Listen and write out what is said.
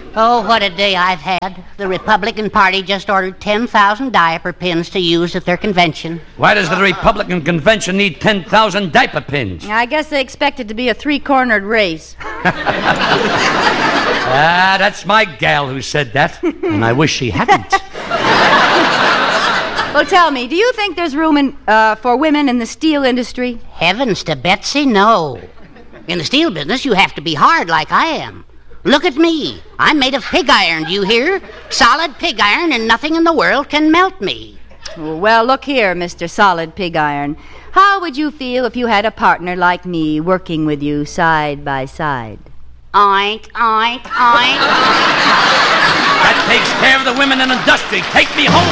Oh, what a day I've had. The Republican Party just ordered 10,000 diaper pins to use at their convention. Why does the Republican convention need 10,000 diaper pins? I guess they expect it to be a three-cornered race. That's my gal who said that, and I wish she hadn't. Well, tell me, do you think there's room for women in the steel industry? Heavens to Betsy, no. In the steel business, you have to be hard like I am. Look at me. I'm made of pig iron, do you hear? Solid pig iron, and nothing in the world can melt me. Well, look here, Mr. Solid Pig Iron. How would you feel if you had a partner like me working with you side by side? Oink, oink, oink. That takes care of the women in industry. Take me home.